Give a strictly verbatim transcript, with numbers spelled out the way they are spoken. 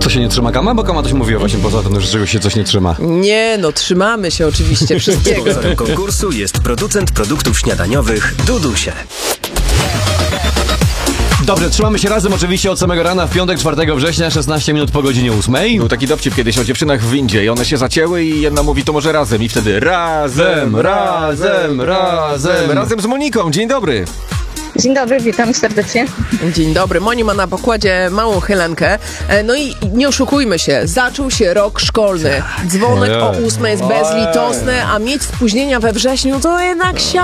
Co się nie trzyma Kama? Bo Kama coś mówiła właśnie poza tym, że czegoś się coś nie trzyma. Nie, no trzymamy się oczywiście wszystkiego. Sponsorem konkursu jest producent produktów śniadaniowych Dudusie. Dobrze, trzymamy się razem oczywiście od samego rana w piątek, czwartego września, szesnaście minut po godzinie ósmej. Był taki dowcip kiedyś o dziewczynach w windzie i one się zacięły i jedna mówi to może razem i wtedy razem, razem, razem, razem z Moniką. Dzień dobry. Dzień dobry, witam serdecznie. Dzień dobry, Moni ma na pokładzie małą chylenkę. E, No i nie oszukujmy się, zaczął się rok szkolny. Dzwonek o ósmej jest bezlitosny, a mieć spóźnienia we wrześniu to jednak